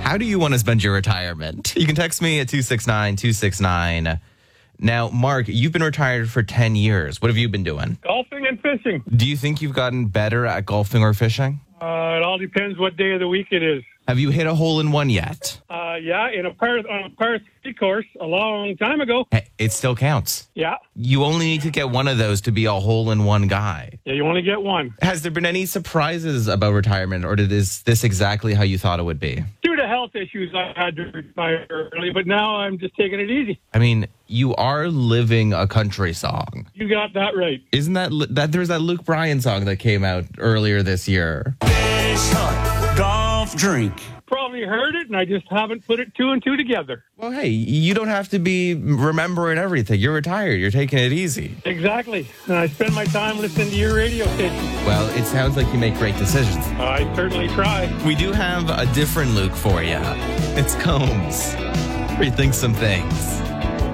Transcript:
How do you want to spend your retirement? You can text me at 269-269. Now, Mark, you've been retired for 10 years. What have you been doing? Golfing and fishing. Do you think you've gotten better at golfing or fishing? It all depends what day of the week it is. Have you hit a hole-in-one yet? Yeah, on a par 3 course a long time ago. Hey, it still counts. Yeah. You only need to get one of those to be a hole-in-one guy. Yeah, you only get one. Has there been any surprises about retirement, or is this exactly how you thought it would be? Due to health issues, I had to retire early, but now I'm just taking it easy. I mean, you are living a country song. You got that right. Isn't that there's that Luke Bryan song that came out earlier this year? Fish hunt, golf, drink. Probably heard it, and I just haven't put it 2 and 2 together. Well, hey, you don't have to be remembering everything. You're retired. You're taking it easy. Exactly. And I spend my time listening to your radio station. Well, it sounds like you make great decisions. I certainly try. We do have a different Luke for you. It's Combs. Rethink some things.